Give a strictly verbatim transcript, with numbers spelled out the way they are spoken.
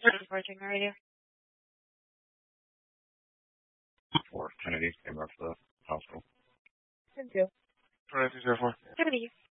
Virgin Radio. For Kennedy, came up for the hospital. ten two. twenty-two zero four. Kennedy.